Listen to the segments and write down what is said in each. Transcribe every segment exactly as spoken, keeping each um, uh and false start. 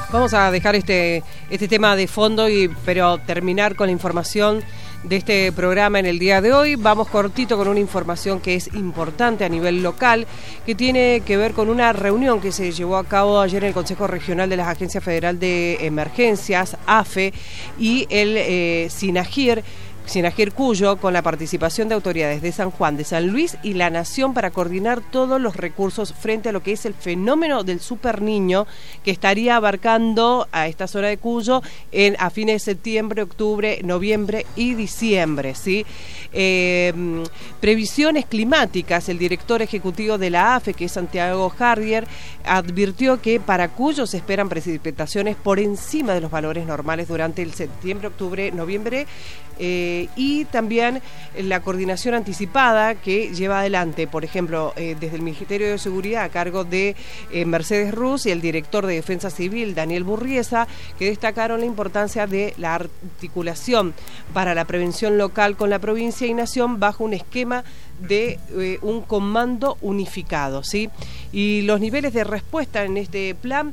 Vamos a dejar este, este tema de fondo, y, pero terminar con la información de este programa en el día de hoy. Vamos cortito con una información que es importante a nivel local, que tiene que ver con una reunión que se llevó a cabo ayer en el Consejo Regional de las Agencias Federal de Emergencias, A F E, y el eh, SINAGIR, SINAGIR Cuyo, con la participación de autoridades de San Juan, de San Luis y La Nación, para coordinar todos los recursos frente a lo que es el fenómeno del Super Niño, que estaría abarcando a esta zona de Cuyo en, a fines de septiembre, octubre, noviembre y diciembre, ¿sí? Eh, previsiones climáticas. El director ejecutivo de la A F E, que es Santiago Harrier, advirtió que para Cuyo se esperan precipitaciones por encima de los valores normales durante el septiembre, octubre, noviembre, eh, y también la coordinación anticipada que lleva adelante, por ejemplo, eh, desde el Ministerio de Seguridad a cargo de eh, Mercedes Ruz y el director de Defensa Civil, Daniel Burriesa, que destacaron la importancia de la articulación para la prevención local con la provincia y nación bajo un esquema de eh, un comando unificado, ¿sí? Y los niveles de respuesta en este plan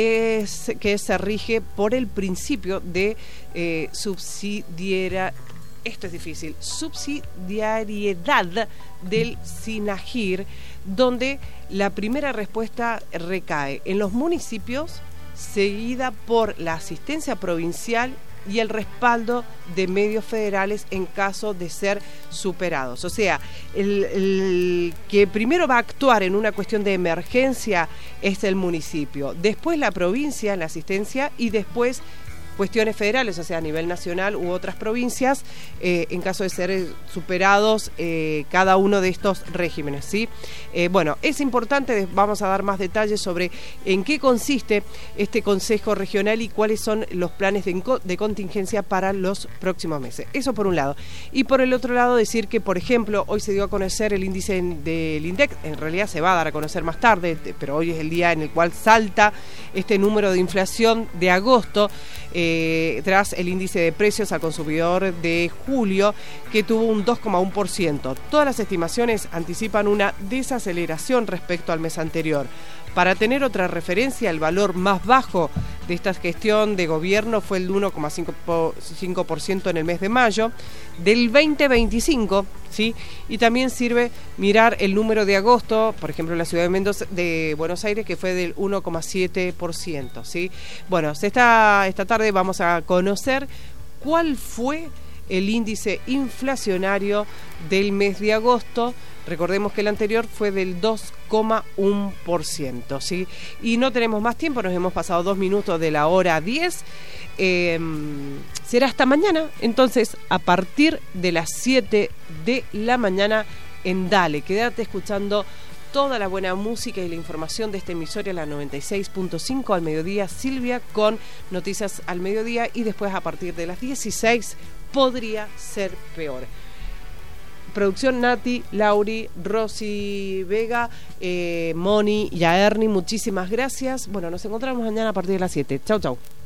es que se rige por el principio de eh, subsidiariedad, esto es difícil, subsidiariedad del SINAGIR, donde la primera respuesta recae en los municipios, seguida por la asistencia provincial y el respaldo de medios federales en caso de ser superados. O sea, el, el que primero va a actuar en una cuestión de emergencia es el municipio, después la provincia en la asistencia y después cuestiones federales, o sea, a nivel nacional u otras provincias, eh, en caso de ser superados eh, cada uno de estos regímenes, ¿sí? Eh, bueno, es importante, vamos a dar más detalles sobre en qué consiste este Consejo Regional y cuáles son los planes de, de contingencia para los próximos meses. Eso por un lado. Y por el otro lado, decir que, por ejemplo, hoy se dio a conocer el índice del INDEC, en realidad se va a dar a conocer más tarde, pero hoy es el día en el cual salta este número de inflación de agosto, Eh, tras el índice de precios al consumidor de julio, que tuvo un dos coma uno por ciento. Todas las estimaciones anticipan una desaceleración respecto al mes anterior. Para tener otra referencia, el valor más bajo de esta gestión de gobierno fue el uno coma cinco por ciento en el mes de mayo del veinte veinticinco, ¿sí? Y también sirve mirar el número de agosto, por ejemplo, en la ciudad de Mendoza, de Buenos Aires, que fue del uno coma siete por ciento, ¿sí? Bueno, esta, esta tarde vamos a conocer cuál fue el índice inflacionario del mes de agosto. Recordemos que el anterior fue del dos coma uno por ciento, ¿sí? Y no tenemos más tiempo, nos hemos pasado dos minutos de la hora diez. Eh, será hasta mañana, entonces, a partir de las siete de la mañana en Dale. Quédate escuchando toda la buena música y la información de esta emisora, la noventa y seis punto cinco, al mediodía, Silvia, con noticias al mediodía, y después a partir de las dieciséis, Podría Ser Peor. Producción Nati, Lauri, Rosy Vega, eh, Moni y a Ernie, muchísimas gracias. Bueno, nos encontramos mañana a partir de las siete. Chau, chau.